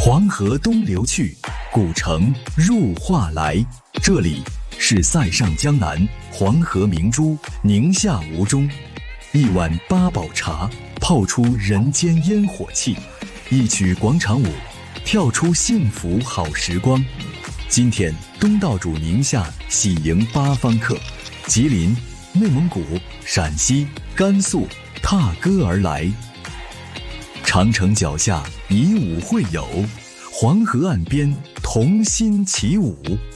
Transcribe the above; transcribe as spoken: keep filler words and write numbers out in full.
黄河东流去，古城入画来。这里是塞上江南，黄河明珠，宁夏吴中。一碗八宝茶，泡出人间烟火气；一曲广场舞，跳出幸福好时光。今天东道主宁夏喜迎八方客，吉林、内蒙古、陕西、甘肃踏歌而来。长城脚下以舞会友，黄河岸边同心起舞。